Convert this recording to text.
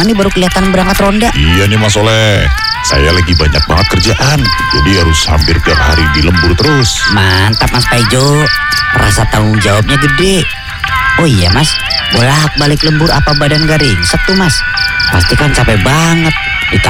lama nih baru kelihatan berangkat ronda? Iya nih Mas Soleh, saya lagi banyak banget kerjaan, jadi harus hampir tiap hari di lembur terus. Mantap Mas Paijo, rasa tanggung jawabnya gede. Oh iya Mas, bolak-balik lembur apa badan garing? Tuh Mas, pasti kan capek banget.